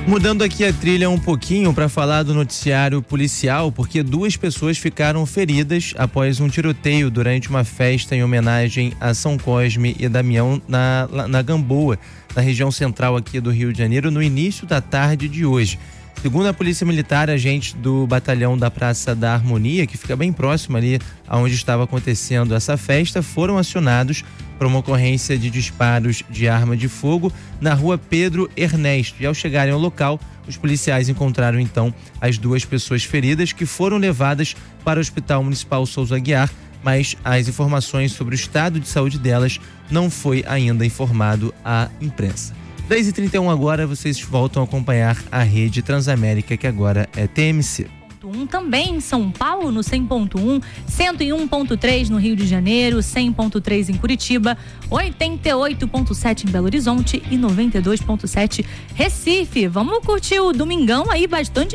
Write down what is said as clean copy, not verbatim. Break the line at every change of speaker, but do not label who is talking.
Mudando aqui a trilha um pouquinho para falar do noticiário policial, porque 2 pessoas ficaram feridas após um tiroteio durante uma festa em homenagem a São Cosme e Damião na Gamboa, na região central aqui do Rio de Janeiro, no início da tarde de hoje. Segundo a Polícia Militar, agentes do batalhão da Praça da Harmonia, que fica bem próximo ali aonde estava acontecendo essa festa, foram acionados por uma ocorrência de disparos de arma de fogo na rua Pedro Ernesto. E ao chegarem ao local, os policiais encontraram então as 2 pessoas feridas, que foram levadas para o Hospital Municipal Souza Aguiar, mas as informações sobre o estado de saúde delas não foi ainda informado à imprensa. 10h31 agora, vocês voltam a acompanhar a rede Transamérica, que agora é TMC.
Também em São Paulo, no 100.1, 101.3 no Rio de Janeiro, 100.3 em Curitiba, 88.7 em Belo Horizonte e 92.7 Recife. Vamos curtir o domingão aí, bastante